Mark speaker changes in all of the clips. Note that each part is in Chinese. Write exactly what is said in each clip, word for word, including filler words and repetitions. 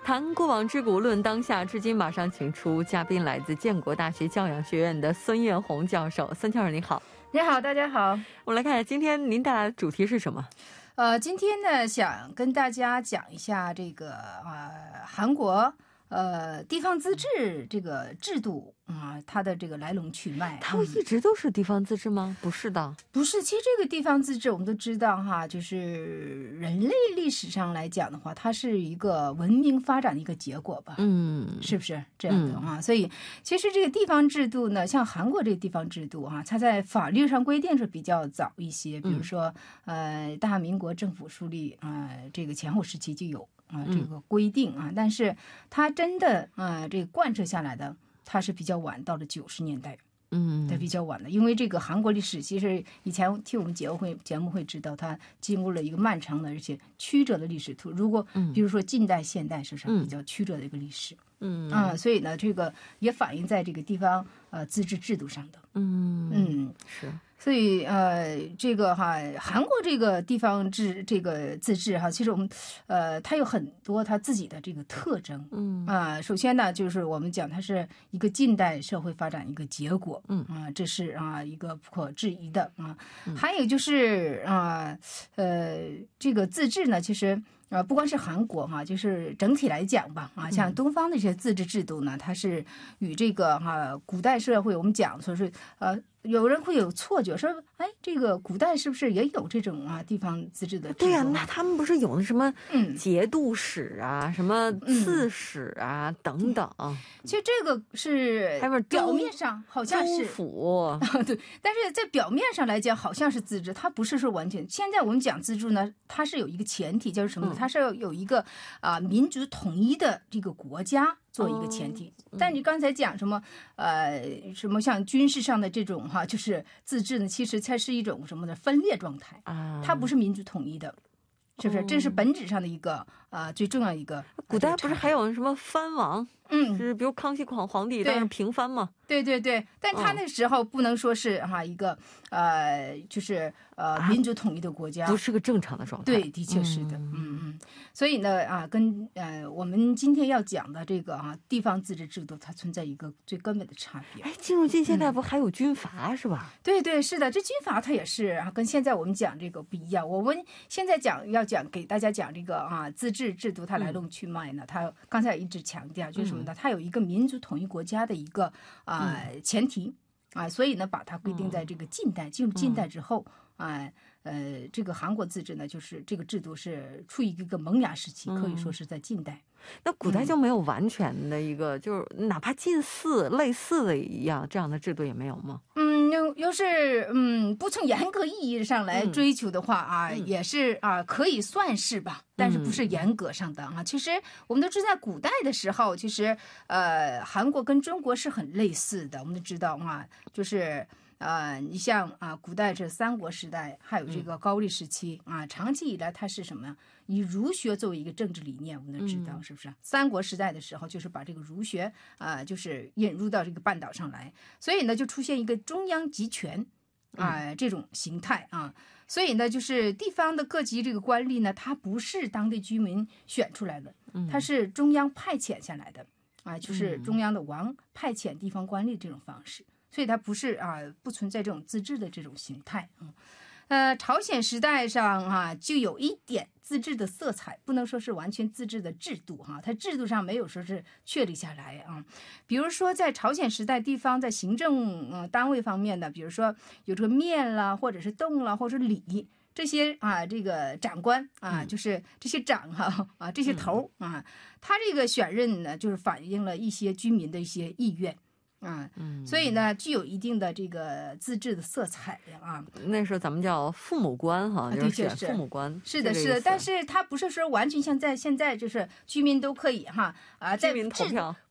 Speaker 1: 谈过往之古论当下，至今马上请出嘉宾，来自建国大学教养学院的孙艳红教授。孙教授你好。
Speaker 2: 你好，大家好。
Speaker 1: 我们来看一下今天您带来的主题是什么？
Speaker 2: 呃，今天呢，想跟大家讲一下这个呃韩国呃地方自治这个制度啊、呃，它的这个来龙去脉。
Speaker 1: 它一直都是地方自治吗？嗯、不是的，
Speaker 2: 不是。其实这个地方自治我们都知道哈，就是人类历史上来讲的话，它是一个文明发展的一个结果吧。嗯，是不是这样的啊？嗯、所以其实这个地方制度呢，像韩国这个地方制度哈、啊，它在法律上规定是比较早一些，比如说、嗯、呃大民国政府树立啊、呃、这个前后时期就有啊、呃、这个规定啊，但是它真的啊、呃、这个贯彻下来的。它是比较晚，到了九十年代，嗯，它比较晚的，因为这个韩国历史其实以前听我们节目会节目会知道，它经过了一个漫长的而且曲折的历史图。如果比如说近代、现代，是不是比较曲折的一个历史？嗯啊，所以呢，这个也反映在这个地方呃自治制度上的。嗯嗯，
Speaker 1: 是。
Speaker 2: 所以呃，这个哈，韩国这个地方制这个自治哈，其实我们呃，它有很多它自己的这个特征。嗯啊、呃，首先呢，就是我们讲它是一个近代社会发展一个结果。嗯啊、呃，这是啊、呃、一个不可质疑的啊。嗯、还有就是啊 呃, 呃，这个自治呢，其实。啊，不光是韩国哈、啊，就是整体来讲吧，啊，像东方的这些自治制度呢，它是与这个哈、啊、古代社会我们讲说是呃，有人会有错觉说，哎，这个古代是不是也有这种啊地方自治的制度？
Speaker 1: 对呀、啊，那他们不是有那什么节度使啊、嗯、什么刺史啊、嗯、等等。
Speaker 2: 其实这个是表面上好像是
Speaker 1: 州府，
Speaker 2: 对，但是在表面上来讲好像是自治，它不是说完全。现在我们讲自治呢，它是有一个前提，就是什么呢？嗯、它是要有一个啊、呃、民族统一的这个国家做一个前提。哦嗯、但你刚才讲什么呃什么像军事上的这种哈，就是自治呢，其实它是一种什么的分裂状态啊，它不是民族统一的。是不是？这是本质上的一个啊、呃、最重要的一个。
Speaker 1: 古代不是还有什么藩王？嗯，是比如康熙皇皇帝当时平藩嘛。
Speaker 2: 对对对，但他那时候不能说是哈、啊、一个呃，就是呃民族统一的国家，
Speaker 1: 不是个正常的状态。
Speaker 2: 对，的确是的，嗯嗯嗯。所以呢啊，跟呃我们今天要讲的这个啊地方自治制度，它存在一个最根本的差别。
Speaker 1: 哎，进入近现代不还有军阀、嗯、是吧？
Speaker 2: 对对是的，这军阀它也是啊，跟现在我们讲这个不一样。我们现在讲要讲给大家讲这个啊自治制度它来龙去脉呢，它刚才一直强调就是什么呢？它有一个民族统一国家的一个啊。啊、呃，前提啊，所以呢，把它规定在这个近代，进入近代之后啊，呃，这个韩国自治呢，就是这个制度是处于一个萌芽时期，可以说是在近代。
Speaker 1: 那古代就没有完全的一个，嗯、就是哪怕近似类似的一样这样的制度也没有吗？
Speaker 2: 嗯，要要是嗯不从严格意义上来追求的话啊，嗯、也是啊可以算是吧，但是不是严格上的啊。其实我们都知道，在古代的时候，其实呃韩国跟中国是很类似的，我们都知道啊，就是。呃，你像啊，古代这三国时代，还有这个高丽时期、嗯、啊，长期以来它是什么呀？以儒学作为一个政治理念，我们都知道、嗯、是不是？三国时代的时候，就是把这个儒学啊、呃，就是引入到这个半岛上来，所以呢，就出现一个中央集权啊、呃、这种形态啊，所以呢，就是地方的各级这个官吏呢，他不是当地居民选出来的，他是中央派遣下来的啊，就是中央的王派遣地方官吏这种方式。所以它不是啊，不存在这种自治的这种形态啊。呃，朝鲜时代上啊，就有一点自治的色彩，不能说是完全自治的制度哈、啊，它制度上没有说是确立下来啊。比如说在朝鲜时代，地方在行政呃单位方面的，比如说有这个面啦，或者是洞啦，或者是里。这些啊，这个长官啊，嗯、就是这些长哈 啊, 啊，这些头啊，他这个选任呢，就是反映了一些居民的一些意愿。啊，嗯，所以呢，具有一定的这个自治的色彩啊。
Speaker 1: 那时候咱们叫父母官哈，
Speaker 2: 的确
Speaker 1: 是父母官，
Speaker 2: 是的，是的。但是它不是说完全像在现在，就是居民都可以哈啊，在
Speaker 1: 居民投票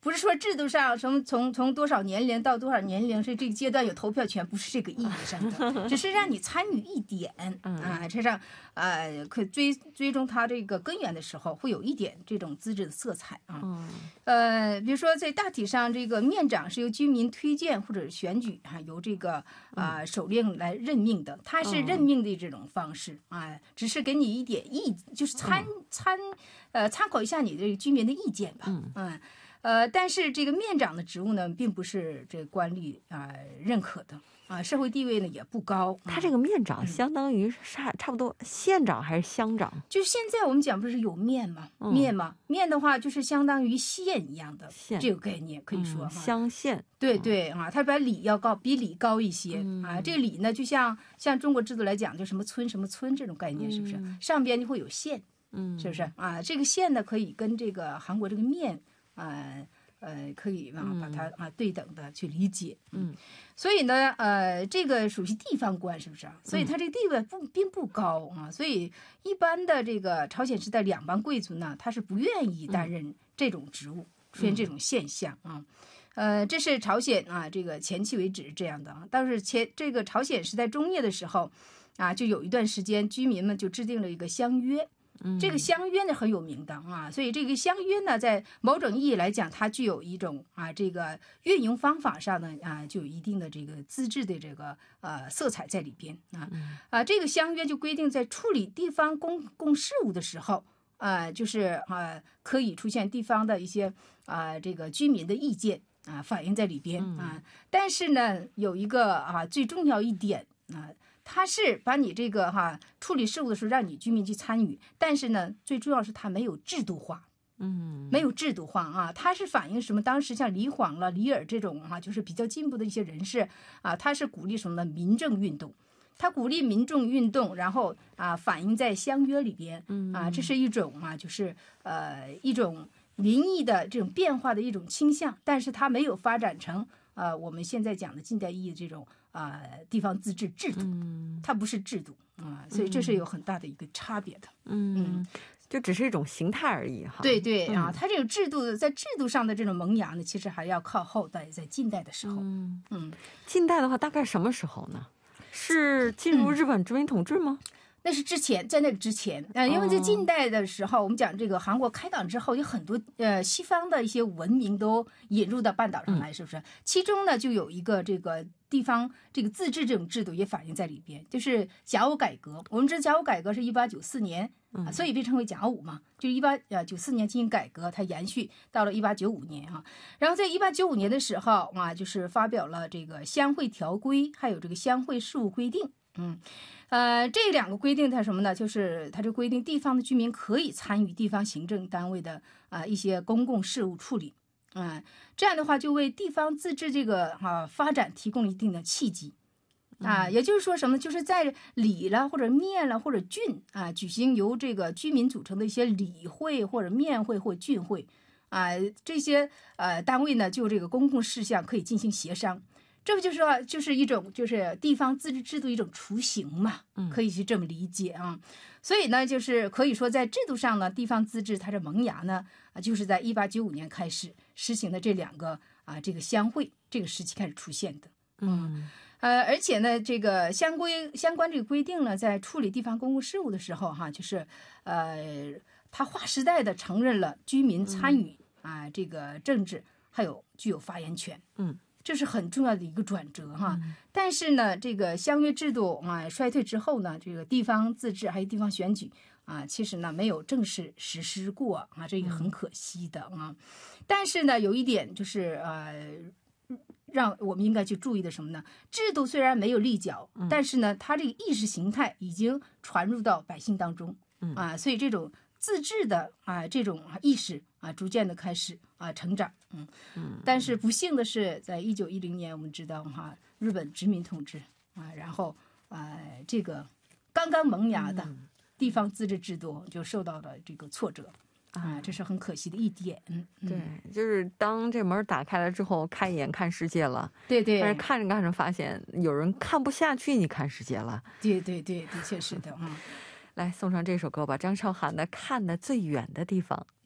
Speaker 2: 不是说制度上什么从从多少年龄到多少年龄是这个阶段有投票权，不是这个意义上的，只是让你参与一点啊，这让呃可追追踪它这个根源的时候，会有一点这种资质的色彩啊。呃，比如说在大体上，这个面长是由居民推荐或者选举啊，由这个啊、呃、首领来任命的，它是任命的这种方式啊，只是给你一点意，就是参参呃参考一下你这个居民的意见吧，嗯。呃，但是这个面长的职务呢，并不是这个官吏啊、呃、认可的啊、呃，社会地位呢也不高。
Speaker 1: 他这个面长相当于差差不多县长还是乡长？
Speaker 2: 就是现在我们讲不是有面嘛，嗯、面嘛，面的话就是相当于县一样的这个概念，可以说、嗯、
Speaker 1: 乡县。
Speaker 2: 对对啊，它比里要高，比里高一些、嗯、啊。这个里呢，就像像中国制度来讲，就什么村什么村这种概念，是不是？嗯、上边就会有县，嗯，是不是啊？这个县呢，可以跟这个韩国这个面。呃呃，可以啊，把它啊对等的去理解，嗯，所以呢，呃，这个属于地方官，是不是啊？所以它这个地位不并不高啊，所以一般的这个朝鲜时代两邦贵族呢，他是不愿意担任这种职务，出现这种现象啊，呃，这是朝鲜啊，这个前期为止是这样的啊，但是前这个朝鲜时代中叶的时候啊，就有一段时间居民们就制定了一个乡约。这个乡约呢很有名的啊，所以这个乡约呢，在某种意义来讲，它具有一种啊，这个运营方法上呢啊，就有一定的这个资质的这个呃色彩在里边啊啊，这个乡约就规定，在处理地方公共事务的时候，啊，就是啊，可以出现地方的一些啊这个居民的意见啊反映在里边啊，但是呢，有一个啊最重要一点啊。他是把你这个哈处理事务的时候让你居民去参与，但是呢，最重要是他没有制度化，嗯，没有制度化啊。他是反映什么？当时像李晃了、李尔这种啊，就是比较进步的一些人士啊，他是鼓励什么呢？民政运动，他鼓励民众运动，然后啊反映在乡约里边，啊，这是一种啊，就是呃一种民意的这种变化的一种倾向，但是它没有发展成呃我们现在讲的近代意义的这种。啊、呃，地方自治制度，它不是制度啊、呃，所以这是有很大的一个差别的。嗯，
Speaker 1: 嗯就只是一种形态而已哈。
Speaker 2: 对对啊，它这个制度在制度上的这种萌芽呢，其实还要靠后代，在近代的时候。嗯
Speaker 1: 嗯，近代的话大概什么时候呢？是进入日本殖民统治吗？
Speaker 2: 嗯那是之前，在那个之前，呃，因为在近代的时候，我们讲这个韩国开港之后，有很多呃西方的一些文明都引入到半岛上来，是不是？其中呢，就有一个这个地方这个自治这种制度也反映在里边，就是甲午改革。我们知道甲午改革是一八九四年，啊，所以被称为甲午嘛，就一八呃九四年进行改革，它延续到了一八九五年啊。然后在一八九五年的时候啊，就是发表了这个乡会条规，还有这个乡会事务规定，嗯。呃，这两个规定它什么呢？就是它就规定地方的居民可以参与地方行政单位的啊、呃、一些公共事务处理，啊、呃，这样的话就为地方自治这个啊发展提供了一定的契机，啊，也就是说什么？就是在里了或者面了或者郡啊举行由这个居民组成的一些里会或者面会或郡会，啊，这些呃单位呢就这个公共事项可以进行协商。这不就是说，就是一种就是地方自治制度一种雏形嘛，可以去这么理解啊。所以呢，就是可以说在制度上呢，地方自治它的萌芽呢，啊，就是在一八九五年开始实行的这两个啊这个乡会这个时期开始出现的。嗯，呃，而且呢，这个相规相关这个规定呢，在处理地方公共事务的时候哈，就是呃，它划时代的承认了居民参与啊这个政治，还有具有发言权。嗯。这是很重要的一个转折哈，嗯、但是呢，这个乡约制度啊衰退之后呢，这个地方自治还有地方选举啊，其实呢没有正式实施过啊，这也很可惜的啊。但是呢，有一点就是呃，让我们应该去注意的什么呢？制度虽然没有立脚，但是呢，它这个意识形态已经传入到百姓当中啊，所以这种自治的啊这种意识啊，逐渐的开始啊成长。嗯嗯，但是不幸的是，在一九一零年，我们知道哈，日本殖民统治啊，然后呃，这个刚刚萌芽的地方自治制度就受到了这个挫折啊，这是很可惜的一点。嗯，
Speaker 1: 对，就是当这门打开了之后，开眼看世界了。
Speaker 2: 对对。
Speaker 1: 但是看着看着发现有人看不下去，你看世界了。
Speaker 2: 对对对，的确是的。嗯，
Speaker 1: 来送上这首歌吧，张韶涵的《看得最远的地方》。